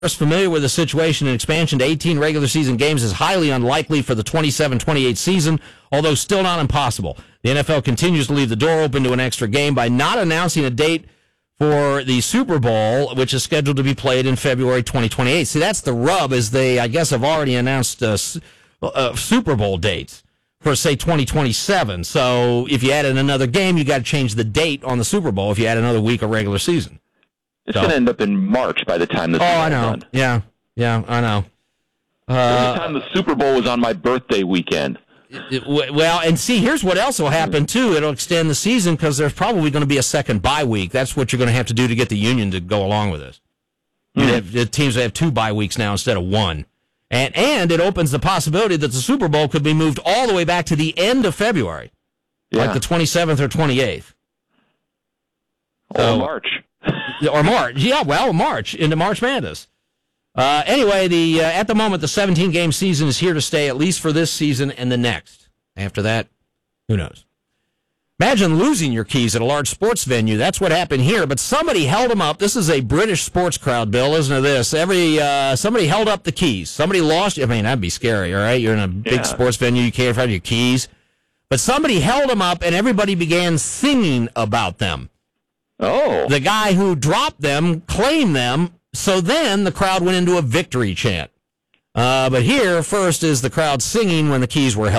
familiar with the situation, and expansion to 18 regular season games is highly unlikely for the 27-28 season, although still not impossible. The NFL continues to leave the door open to an extra game by not announcing a date for the Super Bowl, which is scheduled to be played in February 2028. See, that's the rub, is they, I guess, have already announced Super Bowl dates for, say, 2027. So if you added another game, you got to change the date on the Super Bowl if you add another week of regular season. It's going to end up in March by the time the Super Bowl is done. Yeah, I know. Every time the Super Bowl was on my birthday weekend. Well, and see, here's what else will happen, too. It'll extend the season because there's probably going to be a second bye week. That's what you're going to have to do to get the union to go along with this. The teams have 2 bye weeks now instead of 1. And it opens the possibility that the Super Bowl could be moved all the way back to the end of February, like the 27th or 28th. Or March. Or March. Yeah, well, March, into March Madness. Anyway, at the moment, the 17-game season is here to stay, at least for this season and the next. After that, who knows? Imagine losing your keys at a large sports venue. That's what happened here, but somebody held them up. This is a British sports crowd, Bill, isn't it this? Somebody held up the keys. Somebody lost. I mean, that'd be scary, all right? You're in a big sports venue. You can't find your keys. But somebody held them up, and everybody began singing about them. Oh. The guy who dropped them claimed them, so then the crowd went into a victory chant. But here, first, is the crowd singing when the keys were held